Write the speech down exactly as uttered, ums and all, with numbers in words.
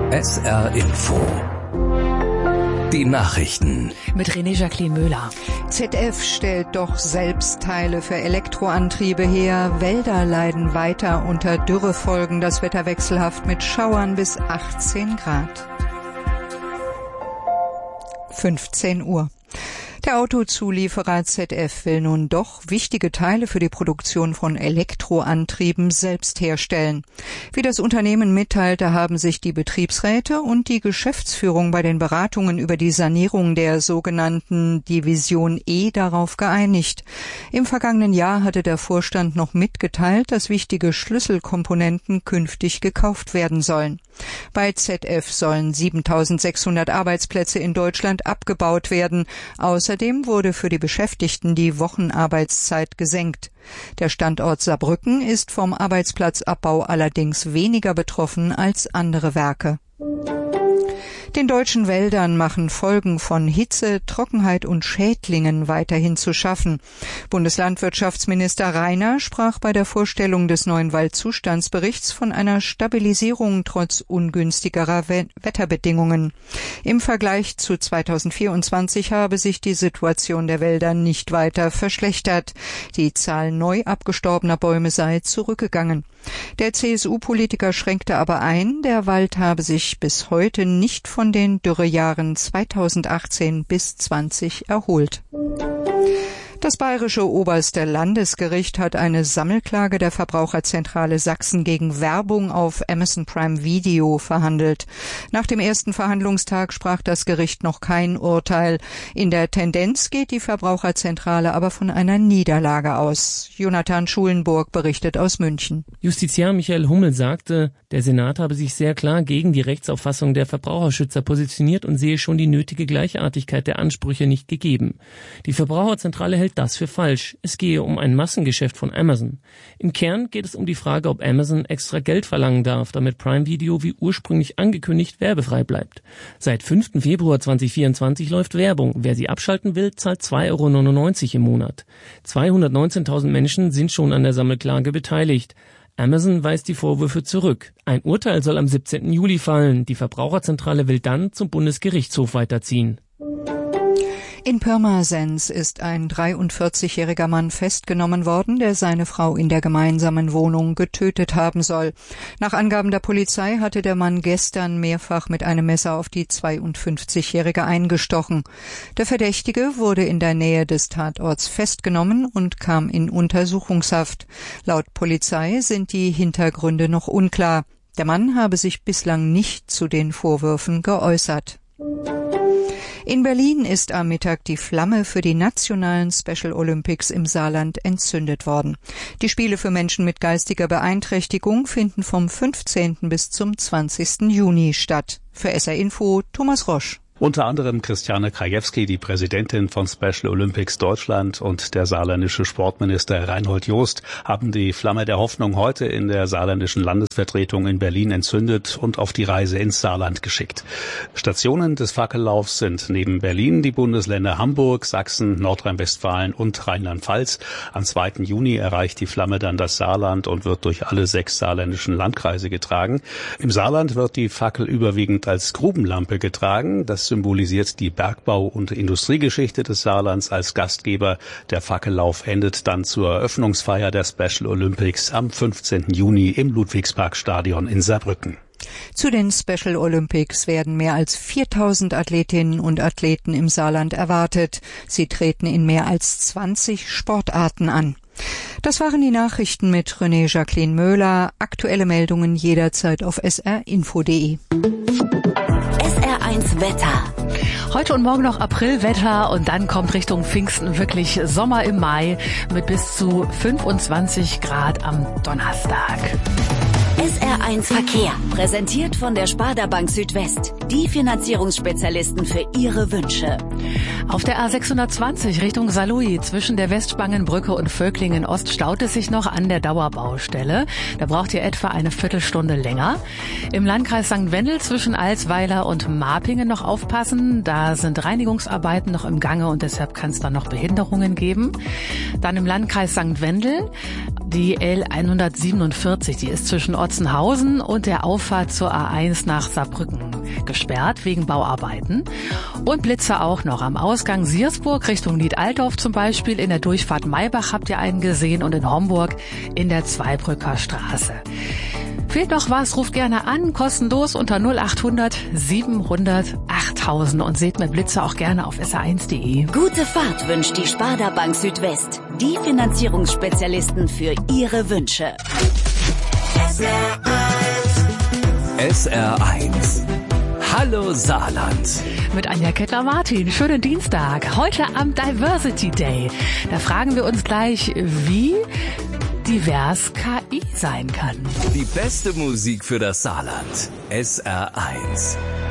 S R Info. Die Nachrichten. Mit René Jacqueline Möhler. Z F stellt doch selbst Teile für Elektroantriebe her. Wälder leiden weiter unter Dürrefolgen. Das Wetter wechselhaft mit Schauern bis achtzehn Grad. fünfzehn Uhr. Der Autozulieferer Z F will nun doch wichtige Teile für die Produktion von Elektroantrieben selbst herstellen. Wie das Unternehmen mitteilte, haben sich die Betriebsräte und die Geschäftsführung bei den Beratungen über die Sanierung der sogenannten Division E darauf geeinigt. Im vergangenen Jahr hatte der Vorstand noch mitgeteilt, dass wichtige Schlüsselkomponenten künftig gekauft werden sollen. Bei Z F sollen siebentausendsechshundert Arbeitsplätze in Deutschland abgebaut werden. Außerdem wurde für die Beschäftigten die Wochenarbeitszeit gesenkt. Der Standort Saarbrücken ist vom Arbeitsplatzabbau allerdings weniger betroffen als andere Werke. Den deutschen Wäldern machen Folgen von Hitze, Trockenheit und Schädlingen weiterhin zu schaffen. Bundeslandwirtschaftsminister Reiner sprach bei der Vorstellung des neuen Waldzustandsberichts von einer Stabilisierung trotz ungünstigerer Wetterbedingungen. Im Vergleich zu zweitausendvierundzwanzig habe sich die Situation der Wälder nicht weiter verschlechtert. Die Zahl neu abgestorbener Bäume sei zurückgegangen. Der C S U-Politiker schränkte aber ein, der Wald habe sich bis heute nicht von den Dürrejahren zweitausendachtzehn bis zwanzig erholt. Das bayerische oberste Landesgericht hat eine Sammelklage der Verbraucherzentrale Sachsen gegen Werbung auf Amazon Prime Video verhandelt. Nach dem ersten Verhandlungstag sprach das Gericht noch kein Urteil. In der Tendenz geht die Verbraucherzentrale aber von einer Niederlage aus. Jonathan Schulenburg berichtet aus München. Justiziar Michael Hummel sagte, der Senat habe sich sehr klar gegen die Rechtsauffassung der Verbraucherschützer positioniert und sehe schon die nötige Gleichartigkeit der Ansprüche nicht gegeben. Die Verbraucherzentrale hält das für falsch. Es gehe um ein Massengeschäft von Amazon. Im Kern geht es um die Frage, ob Amazon extra Geld verlangen darf, damit Prime Video wie ursprünglich angekündigt werbefrei bleibt. Seit fünften Februar zweitausendvierundzwanzig läuft Werbung. Wer sie abschalten will, zahlt zwei Euro neunundneunzig im Monat. zweihundertneunzehntausend Menschen sind schon an der Sammelklage beteiligt. Amazon weist die Vorwürfe zurück. Ein Urteil soll am siebzehnten Juli fallen. Die Verbraucherzentrale will dann zum Bundesgerichtshof weiterziehen. In Pirmasens ist ein dreiundvierzigjähriger Mann festgenommen worden, der seine Frau in der gemeinsamen Wohnung getötet haben soll. Nach Angaben der Polizei hatte der Mann gestern mehrfach mit einem Messer auf die zweiundfünfzigjährige eingestochen. Der Verdächtige wurde in der Nähe des Tatorts festgenommen und kam in Untersuchungshaft. Laut Polizei sind die Hintergründe noch unklar. Der Mann habe sich bislang nicht zu den Vorwürfen geäußert. In Berlin ist am Mittag die Flamme für die nationalen Special Olympics im Saarland entzündet worden. Die Spiele für Menschen mit geistiger Beeinträchtigung finden vom fünfzehnten bis zum zwanzigsten Juni statt. Für S R Info Thomas Rosch. Unter anderem Christiane Krajewski, die Präsidentin von Special Olympics Deutschland, und der saarländische Sportminister Reinhold Jost haben die Flamme der Hoffnung heute in der saarländischen Landesvertretung in Berlin entzündet und auf die Reise ins Saarland geschickt. Stationen des Fackellaufs sind neben Berlin die Bundesländer Hamburg, Sachsen, Nordrhein-Westfalen und Rheinland-Pfalz. Am zweiten Juni erreicht die Flamme dann das Saarland und wird durch alle sechs saarländischen Landkreise getragen. Im Saarland wird die Fackel überwiegend als Grubenlampe getragen. Das symbolisiert die Bergbau- und Industriegeschichte des Saarlands als Gastgeber. Der Fackellauf endet dann zur Eröffnungsfeier der Special Olympics am fünfzehnten Juni im Ludwigsparkstadion in Saarbrücken. Zu den Special Olympics werden mehr als viertausend Athletinnen und Athleten im Saarland erwartet. Sie treten in mehr als zwanzig Sportarten an. Das waren die Nachrichten mit René Jacqueline Möhler. Aktuelle Meldungen jederzeit auf s r info punkt d e. S R eins Wetter. Heute und morgen noch Aprilwetter und dann kommt Richtung Pfingsten wirklich Sommer im Mai mit bis zu fünfundzwanzig Grad am Donnerstag. S R eins Verkehr, präsentiert von der Sparda Bank Südwest. Die Finanzierungsspezialisten für Ihre Wünsche. Auf der A sechshundertzwanzig Richtung Saarlouis zwischen der Westspangenbrücke und Völklingen Ost staut es sich noch an der Dauerbaustelle. Da braucht ihr etwa eine Viertelstunde länger. Im Landkreis Sankt Wendel zwischen Alsweiler und Marpingen noch aufpassen. Da sind Reinigungsarbeiten noch im Gange und deshalb kann es da noch Behinderungen geben. Dann im Landkreis Sankt Wendel Die L hundertsiebenundvierzig, die ist zwischen Otzenhausen und der Auffahrt zur A eins nach Saarbrücken gesperrt wegen Bauarbeiten. Und Blitzer auch noch am Ausgang Siersburg Richtung Nied-Altdorf zum Beispiel. In der Durchfahrt Maybach habt ihr einen gesehen und in Homburg in der Zweibrücker Straße. Fehlt noch was, ruft gerne an, kostenlos unter null achthundert siebenhundert achttausend und seht mir Blitzer auch gerne auf S R eins punkt de. Gute Fahrt wünscht die Sparda Bank Südwest. Die Finanzierungsspezialisten für Ihre Wünsche. S R eins. Hallo Saarland. Mit Anja Kettler-Martin. Schönen Dienstag. Heute am Diversity Day. Da fragen wir uns gleich, wie divers K I sein kann. Die beste Musik für das Saarland. S R eins.